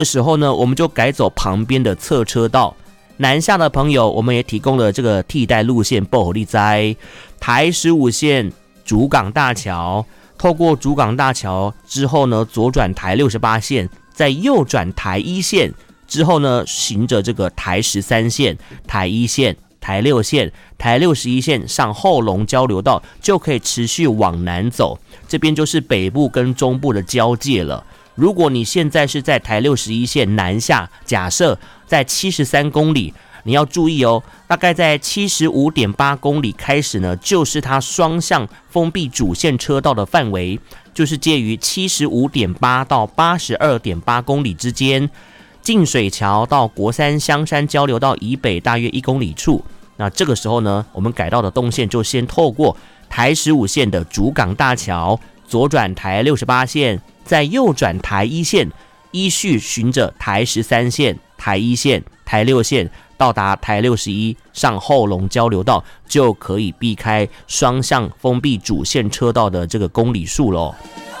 的时候呢，我们就改走旁边的侧车道。南下的朋友，我们也提供了这个替代路线，报力在台15线竹港大桥，透过竹港大桥之后呢，左转台68线，再右转台1线，之后呢，循着这个台13线、台1线、台6线、台61线上后龙交流道，就可以持续往南走。这边就是北部跟中部的交界了。如果你现在是在台61线南下，假设在73公里，你要注意哦，大概在75.8公里开始呢，就是它双向封闭主线车道的范围，就是介于75.8到82.8公里之间。净水桥到国三香山交流道以北大约1公里处，那这个时候呢，我们改道的动线就先透过台15线的竹港大桥，左转台68线，再右转台1线，依序循着台13线、台1线、台6线，到达台61上后龙交流道，就可以避开双向封闭主线车道的这个公里数咯。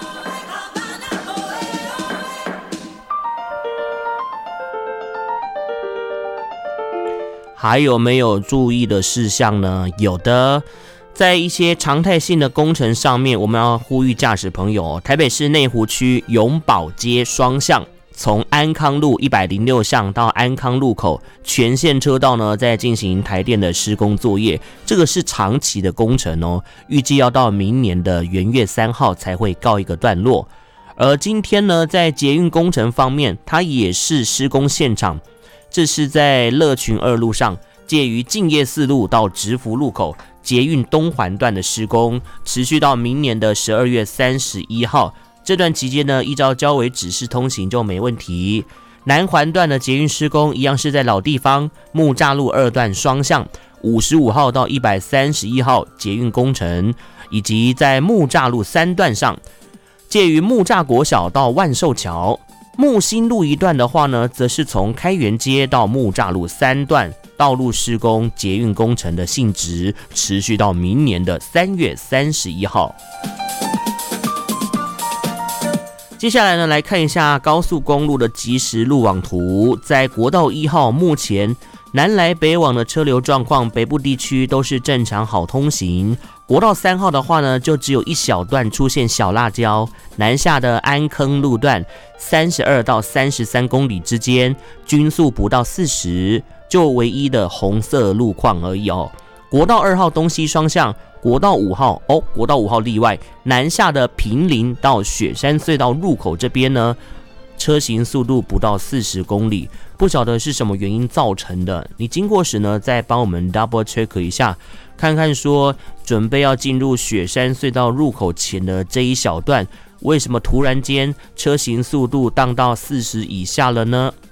还有没有注意的事项呢？有的，在一些常态性的工程上面，我们要呼吁驾驶朋友，台北市内湖区永保街双向，从安康路106巷到安康路口全线车道呢，在进行台电的施工作业，这个是长期的工程哦，预计要到明年的元月3号才会告一个段落。而今天呢，在捷运工程方面，它也是施工现场。这是在乐群2路上，介于敬业4路到直福路口捷运东环段的施工，持续到明年的12月31号。这段期间呢，依照交委指示通行就没问题。南环段的捷运施工一样是在老地方木栅路2段双向55号到131号捷运工程，以及在木栅路3段上，介于木栅国小到万寿桥。木星路一段的话呢，则是从开元街到木栅路3段道路施工捷运工程的性质，持续到明年的3月31号。接下来呢，来看一下高速公路的即时路网图。在国道1号，目前南来北往的车流状况，北部地区都是正常好通行。国道3号的话呢，就只有一小段出现小辣椒，南下的安坑路段32到33公里之间，均速不到40，就唯一的红色路况而已哦。国道2号东西双向，国道5号国道5号例外，南下的坪林到雪山隧道入口这边呢，车行速度不到40公里，不晓得是什么原因造成的。你经过时呢，再帮我们 double check 一下，看看说准备要进入雪山隧道入口前的这一小段，为什么突然间车行速度荡到40以下了呢？